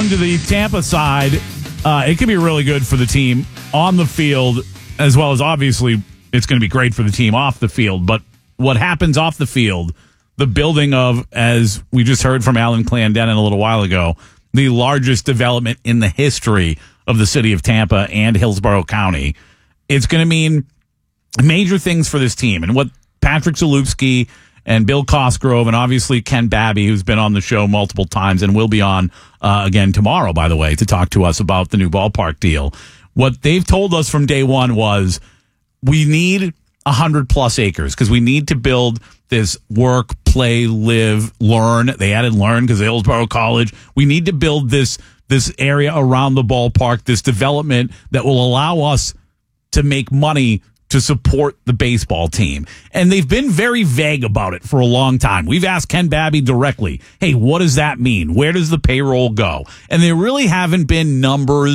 along to the Tampa side, it could be really good for the team on the field, as well as obviously it's going to be great for the team off the field. But what happens off the field, the building of, as we just heard from Alan Clendenin a little while ago, the largest development in the history of the city of Tampa and Hillsborough County, it's going to mean major things for this team. And what Patrick Zalewski and Bill Cosgrove and obviously Ken Babby, who's been on the show multiple times and will be on again tomorrow, by the way, to talk to us about the new ballpark deal. What they've told us from day one was we need 100+ acres because we need to build this work, play, live, learn. They added learn because of Hillsborough College. We need to build this area around the ballpark, this development that will allow us to make money to support the baseball team. And they've been very vague about it for a long time. We've asked Ken Babby directly, hey, what does that mean? Where does the payroll go? And there really haven't been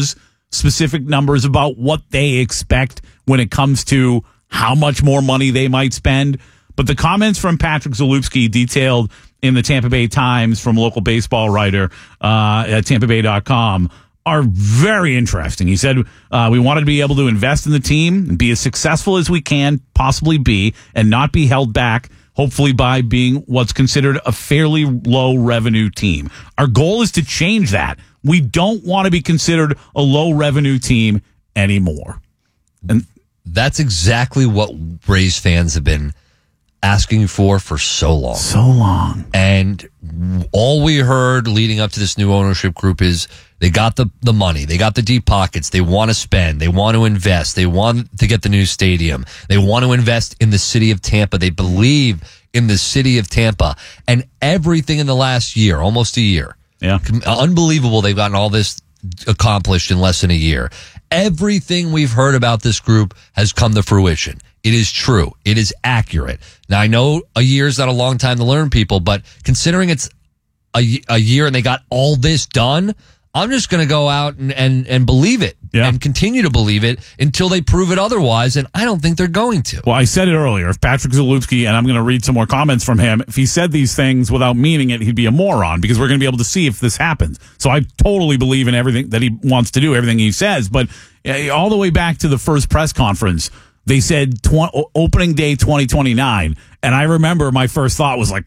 specific numbers about what they expect when it comes to how much more money they might spend. But the comments from Patrick Zalewski detailed in the Tampa Bay Times from local baseball writer at TampaBay.com are very interesting. He said, we wanted to be able to invest in the team and be as successful as we can possibly be and not be held back, hopefully by being what's considered a fairly low revenue team. Our goal is to change that. We don't want to be considered a low revenue team anymore. And that's exactly what Rays fans have been asking for so long. So long. And all we heard leading up to this new ownership group is they got the money. They got the deep pockets. They want to spend. They want to invest. They want to get the new stadium. They want to invest in the city of Tampa. They believe in the city of Tampa. And everything in the last year, almost a year. Yeah. Unbelievable they've gotten all this accomplished in less than a year. Everything we've heard about this group has come to fruition. It is true. It is accurate. Now, I know a year is not a long time to learn, people, but considering it's a year and they got all this done, I'm just going to go out and believe it and continue to believe it until they prove it otherwise, and I don't think they're going to. Well, I said it earlier. If Patrick Zalewski, and I'm going to read some more comments from him, if he said these things without meaning it, he'd be a moron because we're going to be able to see if this happens. So I totally believe in everything that he wants to do, everything he says. But all the way back to the first press conference, they said opening day 2029. And I remember my first thought was like,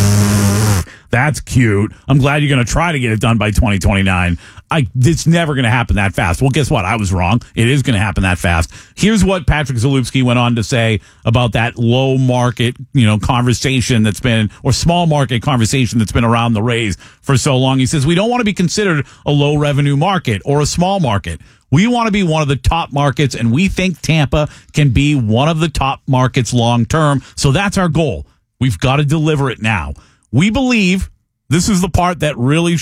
that's cute. I'm glad you're going to try to get it done by 2029. It's never going to happen that fast. Well, guess what? I was wrong. It is going to happen that fast. Here's what Patrick Zalewski went on to say about that low market, conversation that's been, or small market conversation that's been around the Rays for so long. He says, we don't want to be considered a low revenue market or a small market. We want to be one of the top markets, and we think Tampa can be one of the top markets long term. So that's our goal. We've got to deliver it now. We believe, this is the part that really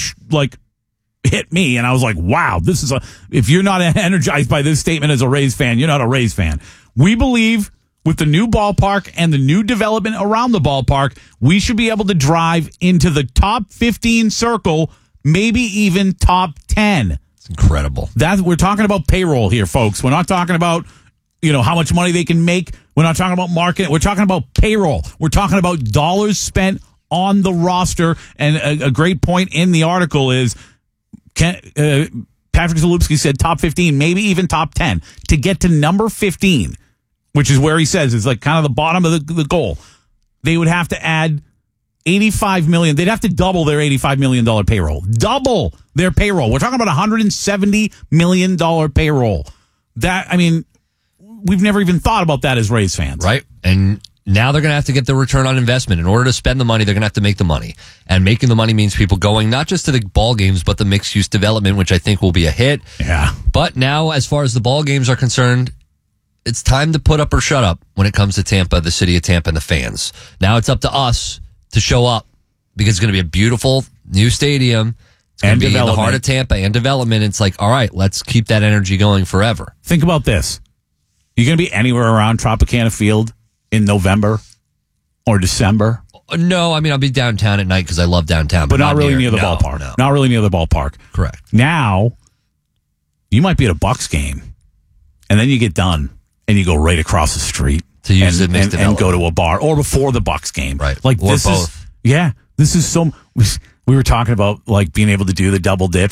hit me, and I was like, wow, if you're not energized by this statement as a Rays fan, you're not a Rays fan. We believe with the new ballpark and the new development around the ballpark, we should be able to drive into the top 15 circle, maybe even top 10. It's incredible. We're talking about payroll here, folks. We're not talking about, how much money they can make. We're not talking about market. We're talking about payroll. We're talking about dollars spent on the roster. And a great point in the article is Patrick Zalewski said top 15, maybe even top 10. To get to number 15, which is where he says is like kind of the bottom of the goal, they would have to add $85 million. They'd have to double their $85 million payroll. Double their payroll. We're talking about $170 million payroll. We've never even thought about that as Rays fans. Right. And now they're going to have to get the return on investment. In order to spend the money, they're going to have to make the money. And making the money means people going not just to the ball games, but the mixed-use development, which I think will be a hit. Yeah. But now, as far as the ball games are concerned, it's time to put up or shut up when it comes to Tampa, the city of Tampa, and the fans. Now it's up to us to show up because it's going to be a beautiful new stadium. It's going to be in the heart of Tampa and development. It's like, all right, let's keep that energy going forever. Think about this. You're going to be anywhere around Tropicana Field in November or December? No, I'll be downtown at night because I love downtown. But not really near the ballpark. No. Not really near the ballpark. Correct. Now, you might be at a Bucks game, and then you get done, and you go right across the street to use the mixed and go to a bar, or before the Bucks game. Right. Like or this both. This is so... We were talking about being able to do the double dip